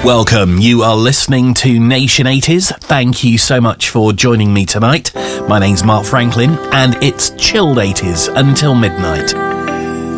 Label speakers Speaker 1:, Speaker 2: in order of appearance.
Speaker 1: Welcome. You are listening to Nation 80s. Thank you so much for joining me tonight. My name's Mark Franklin, and it's chilled 80s until midnight.